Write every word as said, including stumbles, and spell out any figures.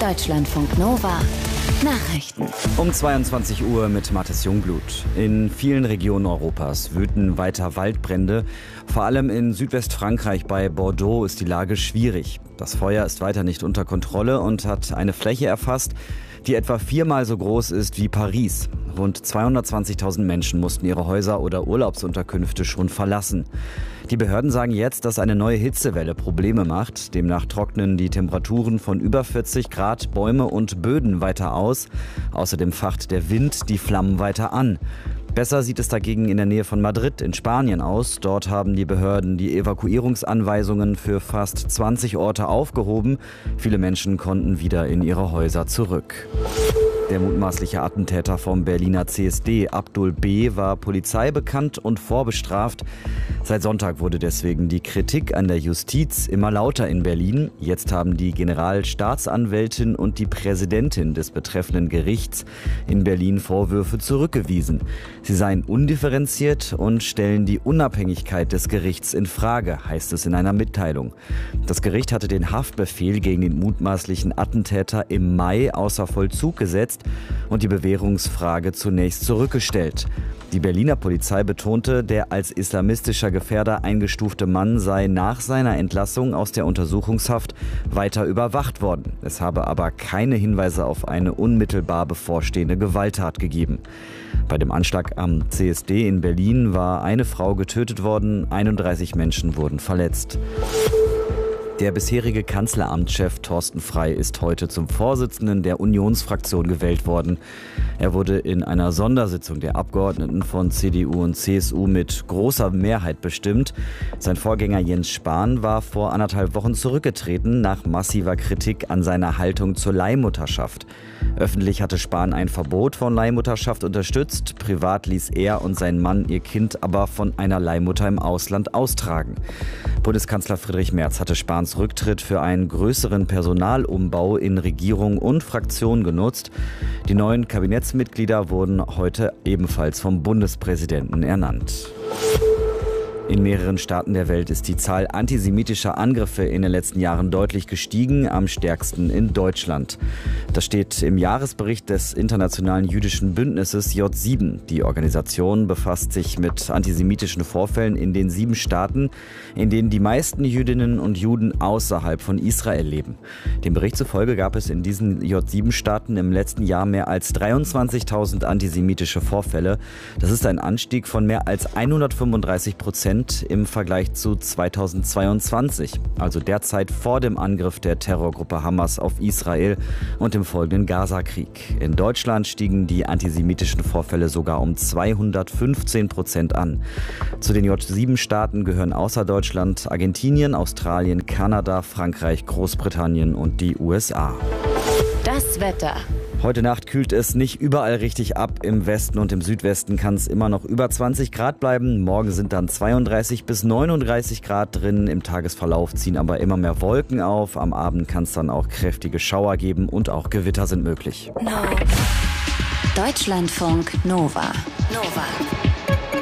Deutschlandfunk Nova. Nachrichten. Um zweiundzwanzig Uhr mit Mathis Jungblut. In vielen Regionen Europas wüten weiter Waldbrände. Vor allem in Südwestfrankreich bei Bordeaux ist die Lage schwierig. Das Feuer ist weiter nicht unter Kontrolle und hat eine Fläche erfasst, die etwa viermal so groß ist wie Paris. Rund zweihundertzwanzigtausend Menschen mussten ihre Häuser oder Urlaubsunterkünfte schon verlassen. Die Behörden sagen jetzt, dass eine neue Hitzewelle Probleme macht. Demnach trocknen die Temperaturen von über vierzig Grad Bäume und Böden weiter aus. Außerdem facht der Wind die Flammen weiter an. Besser sieht es dagegen in der Nähe von Madrid in Spanien aus. Dort haben die Behörden die Evakuierungsanweisungen für fast zwanzig Orte aufgehoben. Viele Menschen konnten wieder in ihre Häuser zurück. Der mutmaßliche Attentäter vom Berliner C S D, Abdul B., war polizeibekannt und vorbestraft. Seit Sonntag wurde deswegen die Kritik an der Justiz immer lauter in Berlin. Jetzt haben die Generalstaatsanwältin und die Präsidentin des betreffenden Gerichts in Berlin Vorwürfe zurückgewiesen. Sie seien undifferenziert und stellen die Unabhängigkeit des Gerichts in Frage, heißt es in einer Mitteilung. Das Gericht hatte den Haftbefehl gegen den mutmaßlichen Attentäter im Mai außer Vollzug gesetzt und die Bewährungsfrage zunächst zurückgestellt. Die Berliner Polizei betonte, der als islamistischer Gefährder eingestufte Mann sei nach seiner Entlassung aus der Untersuchungshaft weiter überwacht worden. Es habe aber keine Hinweise auf eine unmittelbar bevorstehende Gewalttat gegeben. Bei dem Anschlag am C S D in Berlin war eine Frau getötet worden, einunddreißig Menschen wurden verletzt. Der bisherige Kanzleramtschef Thorsten Frey ist heute zum Vorsitzenden der Unionsfraktion gewählt worden. Er wurde in einer Sondersitzung der Abgeordneten von C D U und C S U mit großer Mehrheit bestimmt. Sein Vorgänger Jens Spahn war vor anderthalb Wochen zurückgetreten nach massiver Kritik an seiner Haltung zur Leihmutterschaft. Öffentlich hatte Spahn ein Verbot von Leihmutterschaft unterstützt. Privat ließ er und sein Mann ihr Kind aber von einer Leihmutter im Ausland austragen. Bundeskanzler Friedrich Merz hatte Spahns Rücktritt für einen größeren Personalumbau in Regierung und Fraktion genutzt. Die neuen Kabinettsmitglieder wurden heute ebenfalls vom Bundespräsidenten ernannt. In mehreren Staaten der Welt ist die Zahl antisemitischer Angriffe in den letzten Jahren deutlich gestiegen, am stärksten in Deutschland. Das steht im Jahresbericht des Internationalen Jüdischen Bündnisses J sieben. Die Organisation befasst sich mit antisemitischen Vorfällen in den sieben Staaten, in denen die meisten Jüdinnen und Juden außerhalb von Israel leben. Dem Bericht zufolge gab es in diesen J sieben Staaten im letzten Jahr mehr als dreiundzwanzigtausend antisemitische Vorfälle. Das ist ein Anstieg von mehr als hundertfünfunddreißig Prozent im Vergleich zu zweitausendzweiundzwanzig, also der Zeit vor dem Angriff der Terrorgruppe Hamas auf Israel und dem folgenden Gaza-Krieg. In Deutschland stiegen die antisemitischen Vorfälle sogar um zweihundertfünfzehn Prozent an. Zu den J sieben Staaten gehören außer Deutschland Argentinien, Australien, Kanada, Frankreich, Großbritannien und die U S A. Das Wetter. Heute Nacht kühlt es nicht überall richtig ab. Im Westen und im Südwesten kann es immer noch über zwanzig Grad bleiben. Morgen sind dann zweiunddreißig bis neununddreißig Grad drin. Im Tagesverlauf ziehen aber immer mehr Wolken auf. Am Abend kann es dann auch kräftige Schauer geben und auch Gewitter sind möglich. No. Deutschlandfunk Nova. Nova.